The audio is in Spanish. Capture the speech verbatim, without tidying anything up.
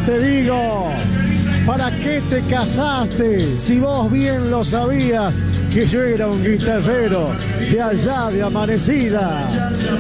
Te digo, ¿para qué te casaste? Si vos bien lo sabías que yo era un guitarrero de allá de Amanecida.